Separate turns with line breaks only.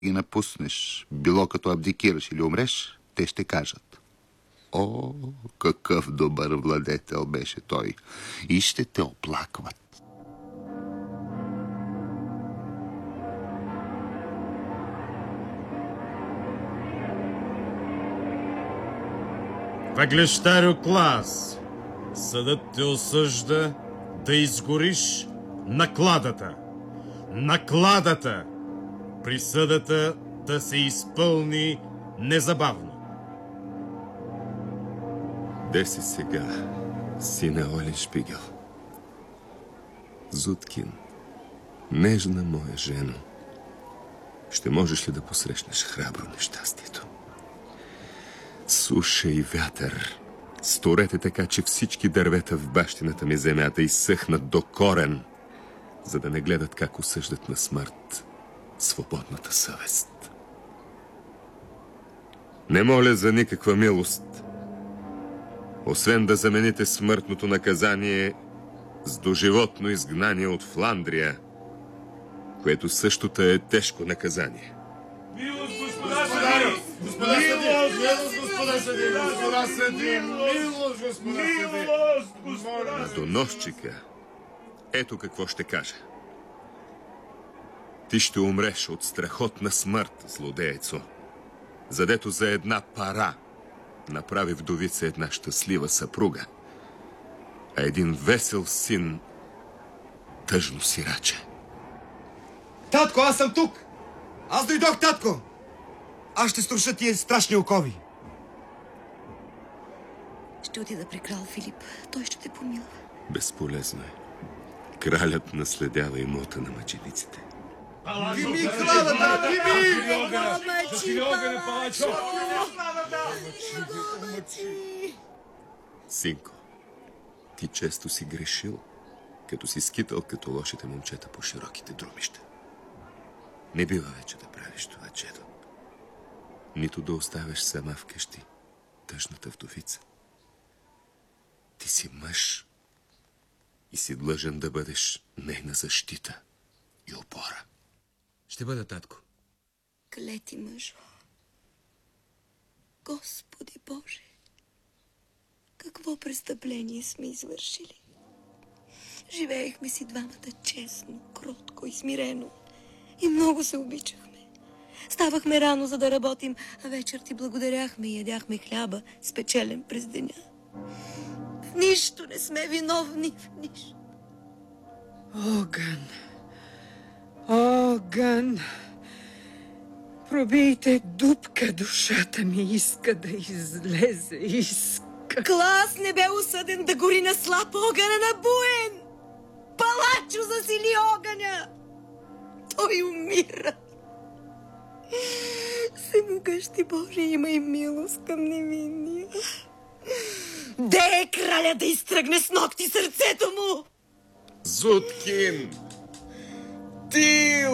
ги напуснеш, било като абдикираш или умреш, те ще кажат: о, какъв добър владетел беше той! И ще те оплакват.
Въглещарио Клас, съдът те осъжда да изгориш накладата. Накладата! Присъдата да се изпълни незабавно.
Де си сега, сине Олен Шпигел? Зуткин, нежна моя жено, ще можеш ли да посрещнеш храбро нещастието? Суша и вятър, сторете така, че всички дървета в бащината ми земята изсъхнат до корен, за да не гледат как осъждат на смърт свободната съвест. Не моля за никаква милост, освен да замените смъртното наказание с доживотно изгнание от Фландрия, което същото е тежко наказание.
Милост, господа съди! Господа съди! Господа съди! Милост, господа съди!
На доносчика ето какво ще кажа. Ти ще умреш от страхотна смърт, злодеецо, задето за една пара направи вдовица една щастлива съпруга, а един весел син тъжно сираче.
Татко, аз съм тук! Аз дойдох, татко! Аз ще струша тия страшни окови.
Ще отида при крал Филип. Той ще те помилва.
Безполезно е. Кралят наследява имота на мъчениците.
Дими хладата!
Синко, ти често си грешил, като си скитал като лошите момчета по широките друмища. Не бива вече да правиш това, чедо. Нито да оставяш сама вкъщи тъжната вдовица. Ти си мъж и си длъжен да бъдеш нейна защита и опора.
Ще бъда, татко.
Клети мъжо. Господи Боже, какво престъпление сме извършили? Живеехме си двамата честно, кротко и смирено. И много се обичахме. Ставахме рано, за да работим, а вечер ти благодаряхме и ядяхме хляба, спечелен през деня. В нищо не сме виновни, в нищо.
Огън! Огън! Пробийте дупка, душата ми иска да излезе, иска.
Клас не бе осъден да гори на слаб огъня на буен! Палачо засили огъня! Той умира. Всемогъщи Боже, имай милост към невинния. Де е краля да изтръгне с ногти сърцето му?
Зуткин!
Ти